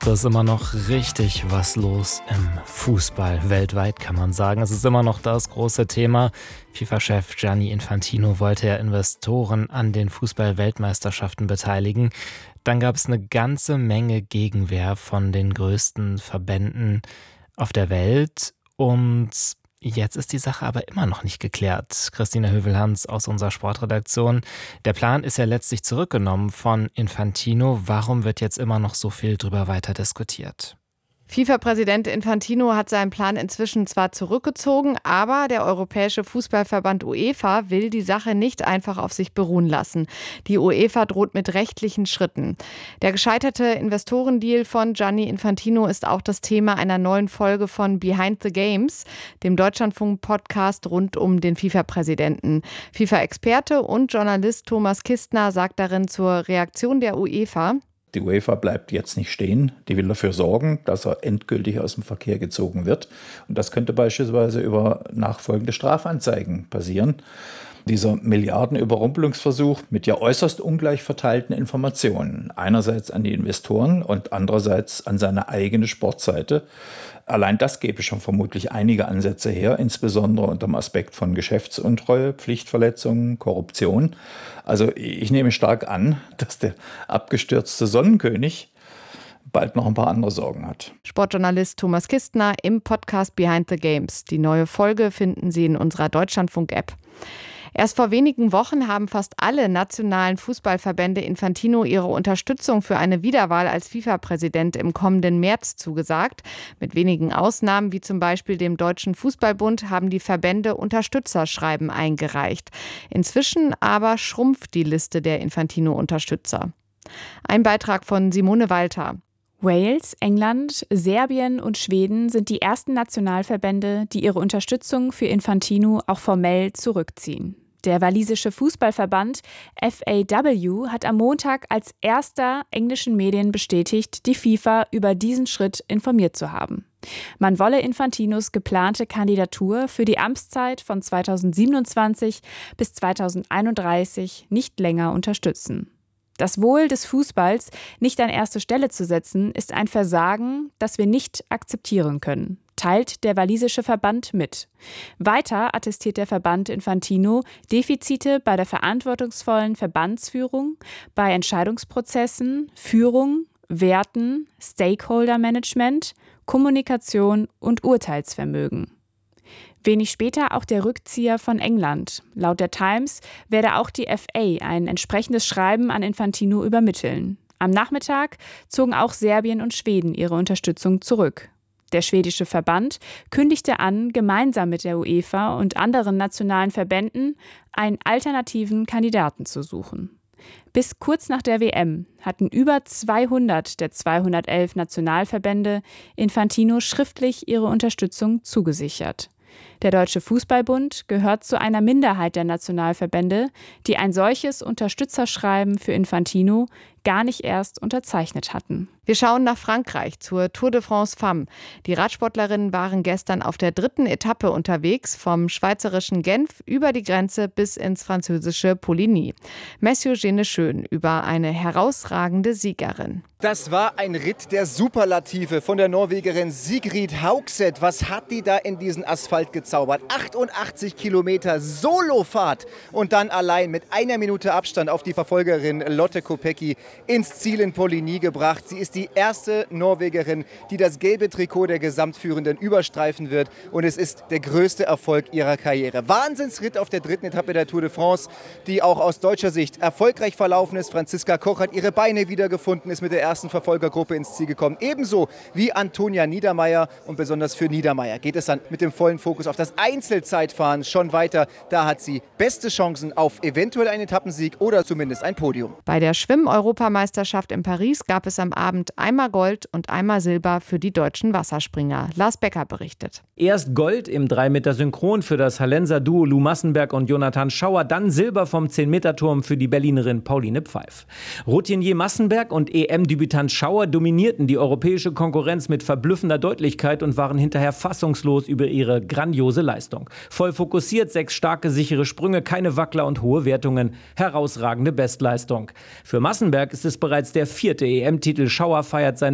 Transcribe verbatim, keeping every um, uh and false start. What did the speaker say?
Da ist immer noch richtig was los im Fußball. Weltweit kann man sagen. Es ist immer noch das große Thema. FIFA-Chef Gianni Infantino wollte ja Investoren an den Fußball-Weltmeisterschaften beteiligen. Dann gab es eine ganze Menge Gegenwehr von den größten Verbänden auf der Welt. Und jetzt ist die Sache aber immer noch nicht geklärt. Christina Hövel-Hans aus unserer Sportredaktion. Der Plan ist ja letztlich zurückgenommen von Infantino. Warum wird jetzt immer noch so viel drüber weiter diskutiert? FIFA-Präsident Infantino hat seinen Plan inzwischen zwar zurückgezogen, aber der Europäische Fußballverband UEFA will die Sache nicht einfach auf sich beruhen lassen. Die UEFA droht mit rechtlichen Schritten. Der gescheiterte Investorendeal von Gianni Infantino ist auch das Thema einer neuen Folge von Behind the Games, dem Deutschlandfunk-Podcast rund um den FIFA-Präsidenten. FIFA-Experte und Journalist Thomas Kistner sagt darin zur Reaktion der UEFA: Die UEFA bleibt jetzt nicht stehen. Die will dafür sorgen, dass er endgültig aus dem Verkehr gezogen wird. Und das könnte beispielsweise über nachfolgende Strafanzeigen passieren. Dieser Milliardenüberrumpelungsversuch mit ja äußerst ungleich verteilten Informationen. Einerseits an die Investoren und andererseits an seine eigene Sportseite. Allein das gäbe schon vermutlich einige Ansätze her, insbesondere unter dem Aspekt von Geschäftsuntreue, Pflichtverletzungen, Korruption. Also ich nehme stark an, dass der abgestürzte Sonnenkönig bald noch ein paar andere Sorgen hat. Sportjournalist Thomas Kistner im Podcast Behind the Games. Die neue Folge finden Sie in unserer Deutschlandfunk-App. Erst vor wenigen Wochen haben fast alle nationalen Fußballverbände Infantino ihre Unterstützung für eine Wiederwahl als FIFA-Präsident im kommenden März zugesagt. Mit wenigen Ausnahmen, wie zum Beispiel dem Deutschen Fußballbund, haben die Verbände Unterstützerschreiben eingereicht. Inzwischen aber schrumpft die Liste der Infantino-Unterstützer. Ein Beitrag von Simone Walter. Wales, England, Serbien und Schweden sind die ersten Nationalverbände, die ihre Unterstützung für Infantino auch formell zurückziehen. Der walisische Fußballverband F A W hat am Montag als erster englischen Medien bestätigt, die FIFA über diesen Schritt informiert zu haben. Man wolle Infantinos geplante Kandidatur für die Amtszeit von zweitausendsiebenundzwanzig bis zweitausendeinunddreißig nicht länger unterstützen. Das Wohl des Fußballs nicht an erste Stelle zu setzen, ist ein Versagen, das wir nicht akzeptieren können, teilt der walisische Verband mit. Weiter attestiert der Verband Infantino Defizite bei der verantwortungsvollen Verbandsführung, bei Entscheidungsprozessen, Führung, Werten, Stakeholder-Management, Kommunikation und Urteilsvermögen. Wenig später auch der Rückzieher von England. Laut der Times werde auch die F A ein entsprechendes Schreiben an Infantino übermitteln. Am Nachmittag zogen auch Serbien und Schweden ihre Unterstützung zurück. Der schwedische Verband kündigte an, gemeinsam mit der UEFA und anderen nationalen Verbänden einen alternativen Kandidaten zu suchen. Bis kurz nach der W M hatten über zweihundert der zweihundertelf Nationalverbände Infantino schriftlich ihre Unterstützung zugesichert. Der Deutsche Fußballbund gehört zu einer Minderheit der Nationalverbände, die ein solches Unterstützerschreiben für Infantino gar nicht erst unterzeichnet hatten. Wir schauen nach Frankreich zur Tour de France Femmes. Die Radsportlerinnen waren gestern auf der dritten Etappe unterwegs, vom schweizerischen Genf über die Grenze bis ins französische Poligny. Messieurs Geneschön über eine herausragende Siegerin. Das war ein Ritt der Superlative von der Norwegerin Sigrid Haugset. Was hat die da in diesen Asphalt gezaubert? achtundachtzig Kilometer Solofahrt und dann allein mit einer Minute Abstand auf die Verfolgerin Lotte Kopecky ins Ziel in Poligny gebracht. Sie ist die erste Norwegerin, die das gelbe Trikot der Gesamtführenden überstreifen wird. Und es ist der größte Erfolg ihrer Karriere. Wahnsinnsritt auf der dritten Etappe der Tour de France, die auch aus deutscher Sicht erfolgreich verlaufen ist. Franziska Koch hat ihre Beine wiedergefunden, ist mit der ersten Verfolgergruppe ins Ziel gekommen. Ebenso wie Antonia Niedermeier. Und besonders für Niedermeier geht es dann mit dem vollen Fokus auf das Einzelzeitfahren schon weiter. Da hat sie beste Chancen auf eventuell einen Etappensieg oder zumindest ein Podium. Bei der Schwimm-Europameisterschaft in Paris gab es am Abend einmal Gold und einmal Silber für die deutschen Wasserspringer. Lars Becker berichtet. Erst Gold im drei Meter Synchron für das Hallenser Duo Lou Massenberg und Jonathan Schauer, dann Silber vom zehn Meter Turm für die Berlinerin Pauline Pfeif. Routinier Massenberg und E M-Debütant Schauer dominierten die europäische Konkurrenz mit verblüffender Deutlichkeit und waren hinterher fassungslos über ihre grandiose Leistung. Voll fokussiert, sechs starke, sichere Sprünge, keine Wackler und hohe Wertungen. Herausragende Bestleistung. Für Massenberg ist es bereits der vierte E M-Titel. Schauer feiert seine